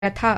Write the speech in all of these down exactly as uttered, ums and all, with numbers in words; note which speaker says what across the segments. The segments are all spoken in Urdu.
Speaker 1: تھا۔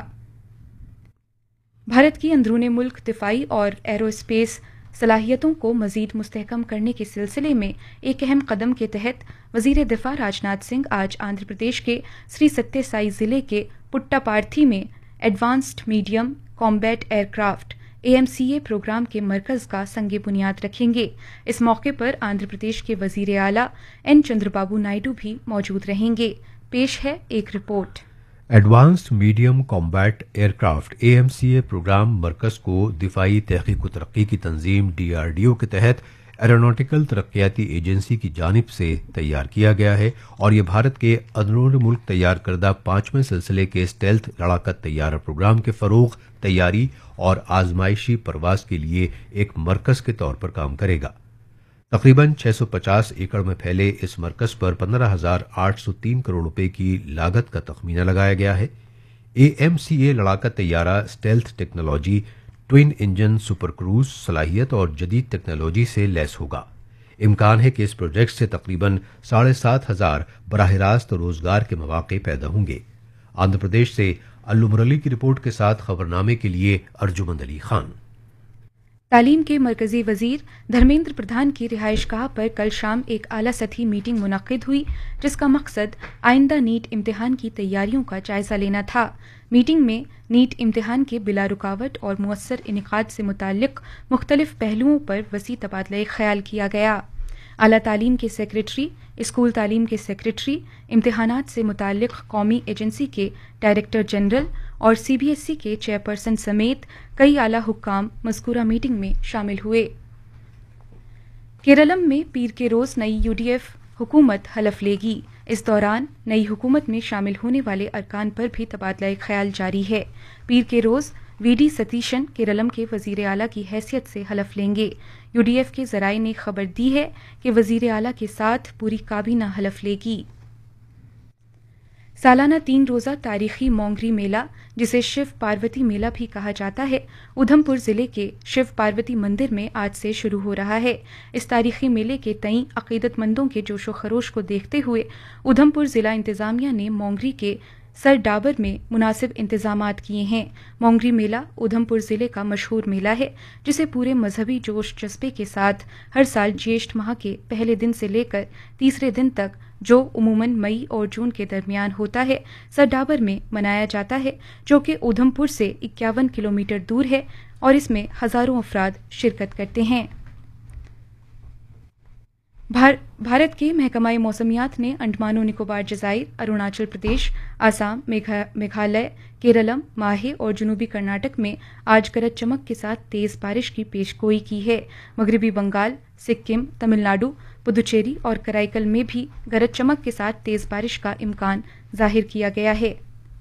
Speaker 1: بھارت کی اندرون ملک دفاعی اور ایروسپیس صلاحیتوں کو مزید مستحکم کرنے کے سلسلے میں ایک اہم قدم کے تحت وزیر دفاع راجناتھ سنگھ آج آندھرا پردیش کے سری ستیہ سائی ضلع کے پٹا پارتھی میں advanced medium combat year craft A M C a programme کے مرکز کا سنگ بنیاد رکھیں گے۔ اس موقع پر آندھرا پردیش کے وزیر اعلیٰ این چندر بابو نائیڈو بھی موجود رہیں گے۔ پیش ہے ایک report.
Speaker 2: Advanced medium combat year craft A M C a programme مرکز کو دفاعی تحقیق و ترقی کی تنظیم ڈی آر ڈی او کے تحت ایروناٹیکل ترقیاتی ایجنسی کی جانب سے تیار کیا گیا ہے اور یہ بھارت کے اندرون ملک تیار کردہ پانچویں سلسلے کے اسٹیلتھ لڑاکا طیارہ پروگرام کے فروغ، تیاری اور آزمائشی پرواز کے لیے ایک مرکز کے طور پر کام کرے گا۔ تقریباً چھ سو پچاس ایکڑ میں پھیلے اس مرکز پر پندرہ ہزار آٹھ سو تین کروڑ روپے کی لاگت کا تخمینہ لگایا گیا ہے۔ اے ایم سی اے لڑاکا طیارہ stealth technology, twin engine super cruise صلاحیت اور جدید ٹیکنالوجی سے لیس ہوگا۔ امکان ہے کہ اس پروجیکٹ سے تقریباً ساڑھے سات ہزار براہ راست روزگار کے مواقع پیدا ہوں گے۔ آندھرا پردیش سے الو مرلی کی رپورٹ کے ساتھ خبرنامے کے لیے ارجمند علی خان۔
Speaker 1: تعلیم کے مرکزی وزیر دھرمیندر پردھان کی رہائش گاہ پر کل شام ایک اعلیٰ سطحی میٹنگ منعقد ہوئی جس کا مقصد آئندہ نیٹ امتحان کی تیاریوں کا جائزہ لینا تھا۔ میٹنگ میں نیٹ امتحان کے بلا رکاوٹ اور مؤثر انعقاد سے متعلق مختلف پہلوؤں پر وسیع تبادلہ خیال کیا گیا۔ اعلیٰ تعلیم کے سیکریٹری، اسکول تعلیم کے سیکریٹری، امتحانات سے متعلق قومی ایجنسی کے ڈائریکٹر جنرل اور سی بی ایس ای کے چیئرپرسن سمیت کئی اعلیٰ حکام مذکورہ میٹنگ میں شامل ہوئے۔ کیرالم میں پیر کے روز نئی یو ڈی ایف حکومت حلف لے گی۔ اس دوران نئی حکومت میں شامل ہونے والے ارکان پر بھی تبادلہ خیال جاری ہے۔ پیر کے روز وی ڈی ستیشن کیرالم کے وزیر اعلیٰ کی حیثیت سے حلف لیں گے۔ یو ڈی ایف کے ذرائع نے خبر دی ہے کہ وزیر اعلیٰ کے ساتھ پوری کابینہ حلف لے گی۔ سالانہ تین روزہ تاریخی مونگری میلہ، جسے شیو پاروتی میلہ بھی کہا جاتا ہے، ادھم پور ضلع کے شیو پاروتی مندر میں آج سے شروع ہو رہا ہے۔ اس تاریخی میلے کے تئیں عقیدت مندوں کے جوش و خروش کو دیکھتے ہوئے ادھم پور ضلع انتظامیہ نے مونگری کے سر ڈابر میں مناسب انتظامات کیے ہیں۔ مونگری میلہ ادھم پور ضلع کا مشہور میلہ ہے جسے پورے مذہبی جوش جذبے کے ساتھ ہر سال جیشٹ ماہ کے پہلے دن سے لے کر تیسرے دن تک، جو عموماً مئی اور جون کے درمیان ہوتا ہے، سر ڈابر میں منایا جاتا ہے، جو کہ ادھم پور سے اکیاون کلومیٹر دور ہے اور اس میں ہزاروں افراد شرکت کرتے ہیں۔ بھارت کے محکمہ موسمیات نے انڈمان و نکوبار جزائر، اروناچل پردیش، آسام، میگھالیہ، کیرالم، ماہے اور جنوبی کرناٹک میں آج گرج چمک کے ساتھ تیز بارش کی پیش گوئی کی ہے۔ مغربی بنگال، سکم، تمل ناڈو، پدوچیری اور کرائیکل میں بھی گرج چمک کے ساتھ تیز بارش کا امکان ظاہر کیا گیا ہے۔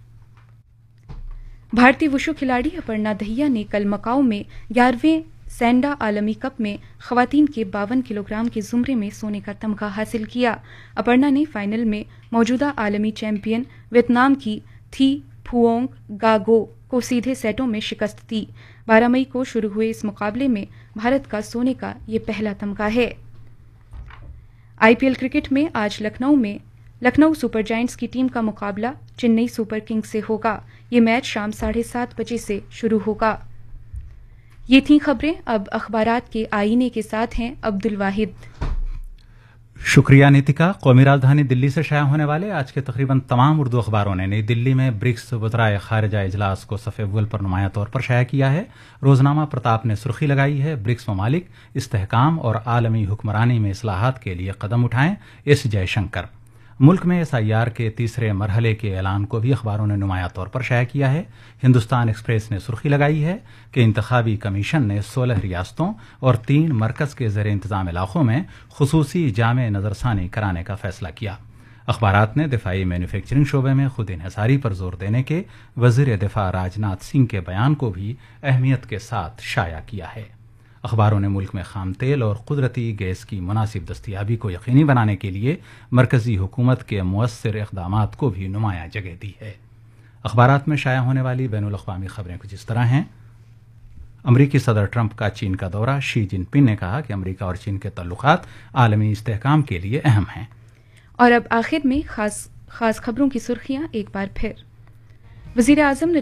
Speaker 1: بھارتی وشو کھلاڑی اپرنا دہیا نے کل مکاؤ میں گیارہویں سینڈا عالمی کپ میں خواتین کے باون کلو گرام کے زمرے میں سونے کا تمغہ حاصل کیا۔ اپرنا نے فائنل میں موجودہ عالمی چیمپئن ویتنام کی تھی پھوونگ گاگو کو سیدھے سیٹوں میں شکست دی۔ بارہ مئی کو شروع ہوئے اس مقابلے میں بھارت کا سونے کا یہ پہلا تمغہ ہے۔ آئی پی ایل کرکٹ میں آج لکھنؤ میں لکھنؤ سپر جائنٹس کی ٹیم کا مقابلہ چنئی سپر کنگز سے ہوگا۔ یہ میچ شام ساڑھے سات بجے سے شروع ہوگا۔ یہ تھیں خبریں۔ اب اخبارات کے آئینے کے ساتھ ہیں عبد الواحد۔
Speaker 3: شکریہ نیتکا۔ قومی راجدھانی دلی سے شائع ہونے والے آج کے تقریباً تمام اردو اخباروں نے نئی دلی میں برکس وزرائے خارجہ اجلاس کو صفحہ اول پر نمایاں طور پر شائع کیا ہے۔ روزنامہ پرتاپ نے سرخی لگائی ہے، برکس ممالک استحکام اور عالمی حکمرانی میں اصلاحات کے لیے قدم اٹھائیں، ایس جے شنکر۔ ملک میں ایس آئی آر کے تیسرے مرحلے کے اعلان کو بھی اخباروں نے نمایاں طور پر شائع کیا ہے۔ ہندوستان ایکسپریس نے سرخی لگائی ہے کہ انتخابی کمیشن نے سولہ ریاستوں اور تین مرکز کے زیر انتظام علاقوں میں خصوصی جامع نظرثانی کرانے کا فیصلہ کیا۔ اخبارات نے دفاعی مینوفیکچرنگ شعبے میں خود انحصاری پر زور دینے کے وزیر دفاع راجناتھ سنگھ کے بیان کو بھی اہمیت کے ساتھ شائع کیا ہے۔ اخباروں نے ملک میں خام تیل اور قدرتی گیس کی مناسب دستیابی کو یقینی بنانے کے لیے مرکزی حکومت کے مؤثر اقدامات کو بھی نمایاں جگہ دی ہے۔ اخبارات میں شائع ہونے والی بین الاقوامی خبریں کچھ اس طرح ہیں۔ امریکی صدر ٹرمپ کا چین کا دورہ، شی جن پنگ نے کہا کہ امریکہ اور چین کے تعلقات عالمی استحکام کے لیے اہم ہیں۔
Speaker 1: اور اب آخر میں خاص خاص خبروں کی سرخیاں ایک بار پھر۔ वज़ीर आज़म